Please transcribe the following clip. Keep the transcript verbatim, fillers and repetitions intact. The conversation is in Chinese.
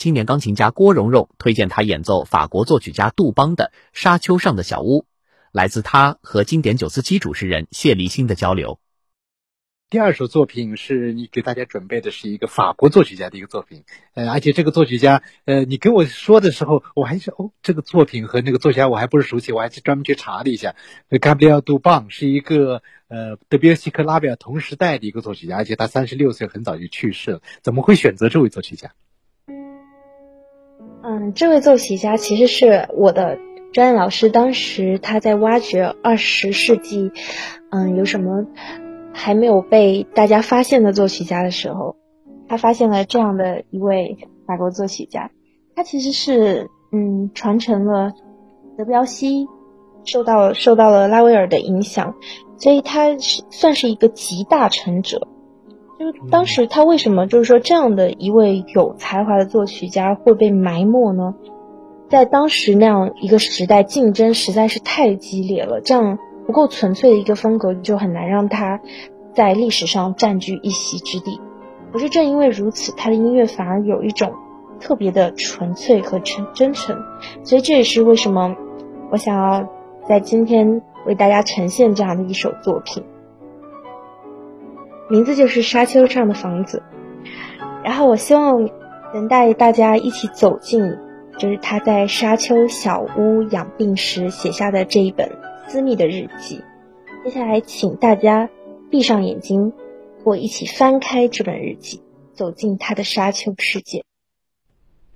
青年钢琴家郭蓉蓉推荐他演奏法国作曲家杜邦的《沙丘上的小屋》，来自他和经典九四七主持人谢立新的交流。 第二首作品是你给大家准备的是一个法国作曲家的一个作品，呃，而且这个作曲家，呃，你跟我说的时候，我还是哦，这个作品和那个作曲家我还不是熟悉，我还是专门去查了一下。Gabriel Dubon 是一个呃德彪西和拉贝尔同时代的一个作曲家，而且他三十六岁很早就去世了。怎么会选择这位作曲家？ 嗯，这位作曲家其实是我的专业老师，当时他在挖掘二十世纪，嗯，有什么还没有被大家发现的作曲家的时候，他发现了这样的一位法国作曲家。他其实是嗯传承了德彪西，受到受到了拉威尔的影响，所以他是算是一个集大成者。就是当时他为什么就是说这样的一位有才华的作曲家会被埋没呢？在当时那样一个时代，竞争实在是太激烈了，这样不够纯粹的一个风格就很难让他在历史上占据一席之地。可是正因为如此，他的音乐反而有一种特别的纯粹和真诚，所以这也是为什么我想要在今天为大家呈现这样的一首作品，名字就是《沙丘上的房子》。然后我希望能带大家一起走进就是他在沙丘小屋养病时写下的这一本私密的日记。接下来请大家闭上眼睛，或一起翻开这本日记，走进他的沙丘世界。